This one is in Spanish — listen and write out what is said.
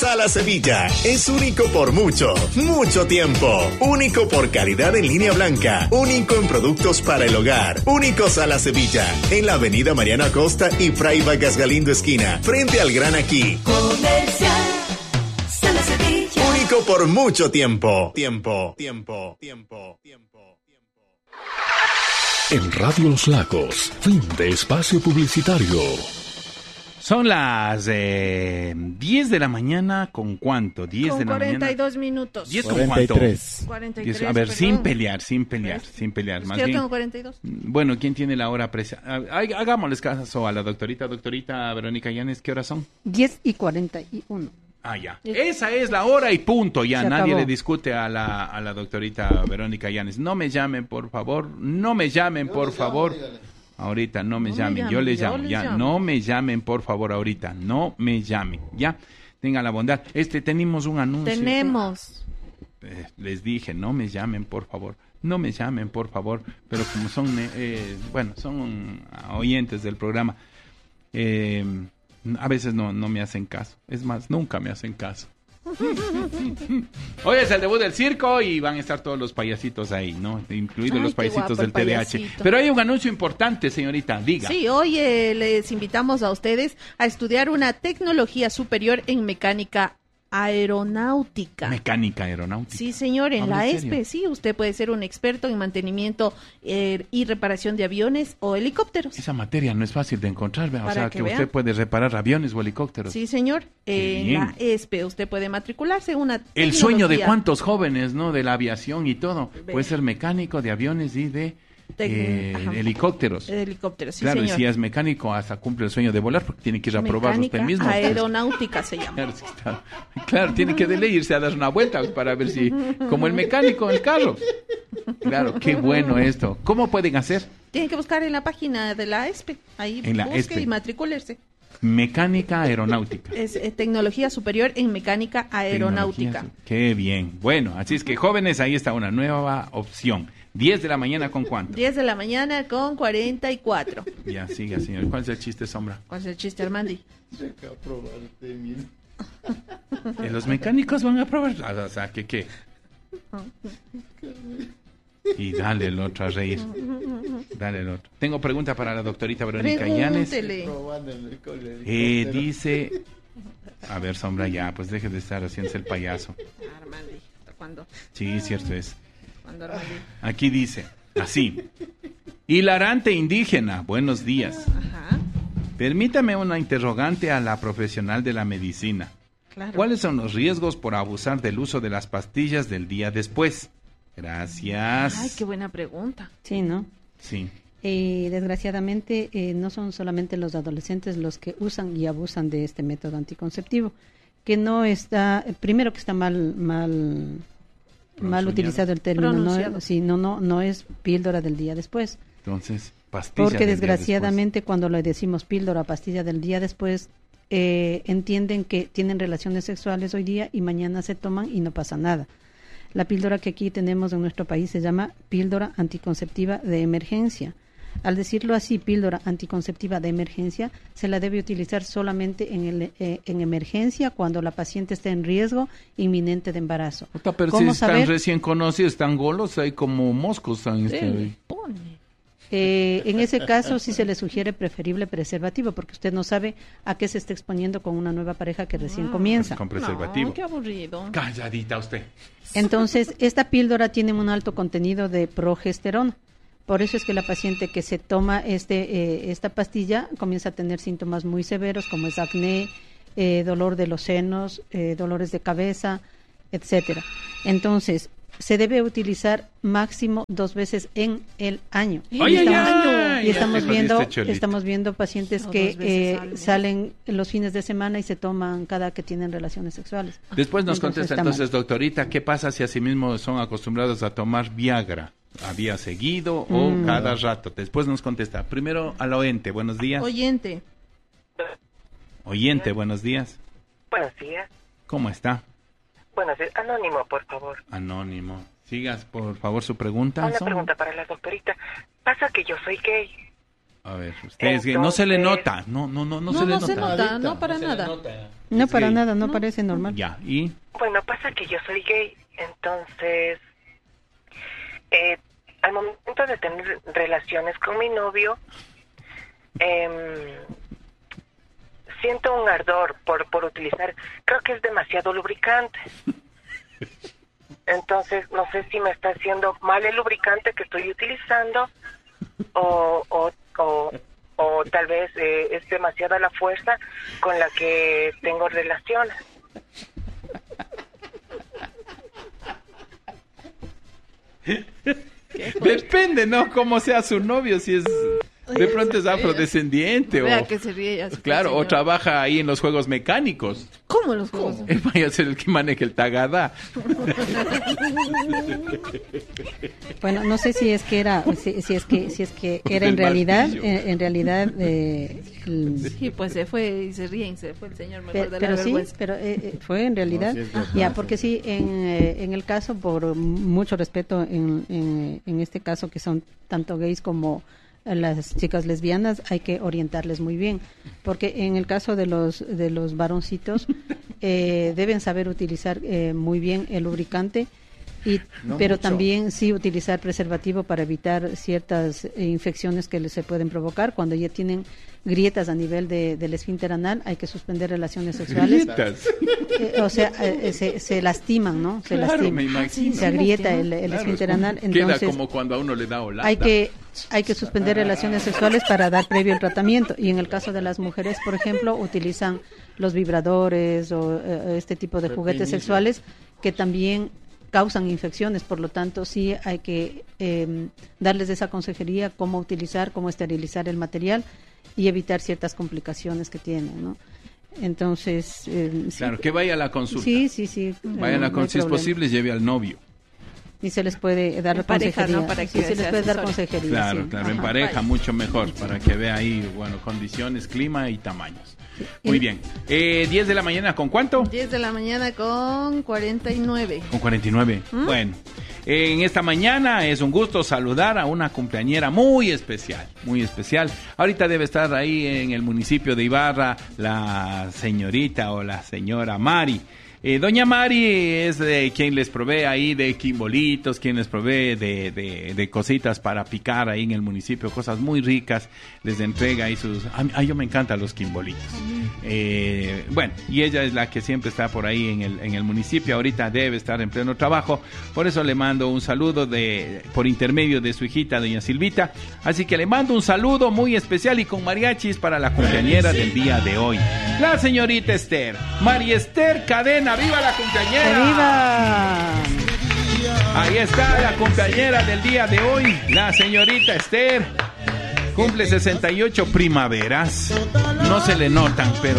Sala Sevilla es único por mucho, mucho tiempo. Único por calidad en línea blanca. Único en productos para el hogar. Único Sala Sevilla. En la avenida Mariano Acosta y Fray Vargas Galindo esquina. Frente al Gran Aquí. Comercial Sala Sevilla. Único por mucho tiempo. En Radio Los Lagos, fin de espacio publicitario. Son las 10 de la mañana, ¿con cuánto? 10 con de la 42 mañana. minutos. 10 con cuánto. 43, a ver, perdón. sin pelear. Es Más que yo bien, tengo 42. bueno, ¿quién tiene la hora hagámosles caso a la doctorita Verónica Llanes, ¿qué horas son? 10:41. Ah, ya. Esa es la hora y punto. Ya Se nadie acabó. le discute a la doctorita Verónica Llanes. No me llamen, por favor. Ahorita, no me llamen. Yo les llamo. Ya, no me llamen, por favor, ahorita. No me llamen. Ya, tengan la bondad. Tenemos un anuncio. Tenemos. Les dije, no me llamen, por favor. No me llamen, por favor. Pero como son, son oyentes del programa, a veces no me hacen caso. Es más, nunca me hacen caso. Hoy es el debut del circo y van a estar todos los payasitos ahí, ¿no? Incluidos los payasitos del TDH. Payasito. Pero hay un anuncio importante, señorita, diga. Sí, hoy les invitamos a ustedes a estudiar una tecnología superior en mecánica aeronáutica. Mecánica aeronáutica. Sí, señor, en ¿Habla la en ESPE, serio? sí, usted puede ser un experto en mantenimiento y reparación de aviones o helicópteros. Esa materia no es fácil de encontrar, ¿ve? O Para sea, que que usted vean. puede reparar aviones o helicópteros. Sí, señor, Qué en bien. la ESPE usted puede matricularse una El sueño de tecnología. cuántos jóvenes, ¿no? De la aviación y todo. Ve. Puede ser mecánico de aviones y de Ajá. helicópteros. Helicópteros, sí, Claro, señor. y si es mecánico, hasta cumple el sueño de volar porque tiene que ir a probar usted Mecánica mismo. aeronáutica se llama. Claro, sí está. Claro, tiene que de ley irse a dar una vuelta para ver si, como el mecánico en el carro. Claro, qué bueno esto. ¿Cómo pueden hacer? Tienen que buscar en la página de la ESPE. Ahí En la busque ESPE. y matricularse. Mecánica aeronáutica. Es tecnología superior en mecánica aeronáutica. Tecnología. Qué bien. Bueno, así es que jóvenes, ahí está una nueva opción. 10 de la mañana, ¿con cuánto? 10 de la mañana con 44. Ya, siga, señor. ¿Cuál es el chiste, Sombra? ¿Cuál es el chiste, Armandi? Los mecánicos van a probar. O sea, que qué. Y dale el otro a reír. Dale el otro. Tengo pregunta para la doctorita Verónica Llanes. Pregúntele. Dice... A ver, Sombra, ya, pues deje de estar haciéndose el payaso. Armandi, ¿hasta cuándo? Sí, cierto es. ¿Cuándo, Armandi? Aquí dice, así. Hilarante indígena, buenos días. Ajá, Permítame una interrogante a la profesional de la medicina. claro. ¿Cuáles son los riesgos por abusar del uso de las pastillas del día después? Gracias. Ay, qué buena pregunta. Sí, ¿no? Sí. Desgraciadamente, no son solamente los adolescentes los que usan y abusan de este método anticonceptivo, que no está, primero que está mal utilizado el término, no es píldora del día después. Entonces, pastilla Porque del día desgraciadamente cuando le decimos píldora, pastilla del día después, entienden que tienen relaciones sexuales hoy día y mañana se toman y no pasa nada. La píldora que aquí tenemos en nuestro país se llama píldora anticonceptiva de emergencia. Al decirlo así, píldora anticonceptiva de emergencia, se la debe utilizar solamente en emergencia cuando la paciente está en riesgo inminente de embarazo. después. Pero si ¿Cómo están saber? recién conocidos, están golos, hay como moscos. Están, Sí, pone. En ese caso sí se le sugiere preferible preservativo, porque usted no sabe a qué se está exponiendo con una nueva pareja que recién comienza. con preservativo. No, qué aburrido. Calladita usted. Entonces, esta píldora tiene un alto contenido de progesterona. Por eso es que la paciente que se toma esta pastilla comienza a tener síntomas muy severos, como es acné, dolor de los senos, dolores de cabeza, etcétera. Entonces, se debe utilizar máximo 2 veces en el año. ¡Ay, ay, ay! Y estamos Ya te viendo, jodiste, Cholito. estamos viendo pacientes No, que 2 veces al mes. salen los fines de semana y se toman cada que tienen relaciones sexuales. Después nos Entonces, contesta está mal. entonces, doctorita, ¿qué pasa si asimismo son acostumbrados a tomar Viagra? ¿A día seguido o cada rato? Después nos contesta. Primero al oyente, buenos días. Oyente. Oyente, buenos días. Buenos días. ¿Cómo está? Buenos días. Anónimo, por favor. Anónimo. Sigas, por favor, su pregunta. Una Son- pregunta para la doctorita. Pasa que yo soy gay. A ver, ustedes que no se le nota. No se le no se nota. nota, no para se le nada. nota. No, Es para gay. nada, no parece normal. Ya, y Bueno, pasa que yo soy gay, entonces al momento de tener relaciones con mi novio, siento un ardor por utilizar, creo que es demasiado lubricante. Entonces, no sé si me está haciendo mal el lubricante que estoy utilizando o tal vez es demasiada la fuerza con la que tengo relaciones. depende, ¿no? Cómo sea su novio, si es de pronto es afrodescendiente Vea o que se ríe ya, claro, o señor. trabaja ahí en los juegos mecánicos. ¿Cómo los juegos? Él vaya a ser el que maneje el tagada. Bueno, no sé si es que era, si es que era El en realidad, martillo. Sí, pues se fue y se ríen, se fue el señor mejor de la pero sí, vergüenza. pero fue en realidad, No, sí es verdad, ya, sí. porque sí, en el caso, por mucho respeto, en este caso que son tanto gays como las chicas lesbianas, hay que orientarles muy bien, porque en el caso de los varoncitos deben saber utilizar muy bien el lubricante. No Pero mucho. también sí utilizar preservativo para evitar ciertas infecciones que se pueden provocar. Cuando ya tienen grietas a nivel del esfínter anal, hay que suspender relaciones sexuales. Grietas. O sea, se lastiman, ¿no? Se Claro, lastiman. me imagino. Se agrieta el Claro, esfínter es como- anal. queda Entonces, como cuando a uno le da Holanda. hay que suspender relaciones sexuales para dar previo el tratamiento. Y en el caso de las mujeres, por ejemplo, utilizan los vibradores o este tipo de juguetes Pepinillo. sexuales que también causan infecciones. Por lo tanto, sí hay que darles esa consejería, cómo utilizar, cómo esterilizar el material y evitar ciertas complicaciones que tienen, ¿no? Entonces, sí. Claro, que vaya a la consulta. Sí. Vaya a la no hay consulta, si es problema. posible, lleve al novio. Y se les puede dar En pareja, consejería. ¿no? Para Sí, que se les se puede dar asesore. consejería. Claro, sí. claro, en Ajá. pareja vale. mucho mejor, para que vea ahí, bueno, condiciones, clima y tamaños. Muy Y- bien. 10 de la mañana, ¿con cuánto? 10 de la mañana con 49. Con 49. Bueno, en esta mañana es un gusto saludar a una cumpleañera muy especial, muy especial. Ahorita debe estar ahí en el municipio de Ibarra la señorita o la señora Mari. Doña Mari es quien les provee ahí de quimbolitos, quien les provee de cositas para picar ahí en el municipio, cosas muy ricas, les entrega ahí sus... yo me encantan los quimbolitos. Bueno, y ella es la que siempre está por ahí en el municipio, ahorita debe estar en pleno trabajo, por eso le mando un saludo por intermedio de su hijita, doña Silvita, así que le mando un saludo muy especial y con mariachis para la cumpleañera del día de hoy, la señorita Esther, María Esther Cadena. ¡Viva la cumpleañera! ¡Viva! Ahí está la cumpleañera del día de hoy, la señorita Esther. Cumple 68 primaveras. No se le notan, pero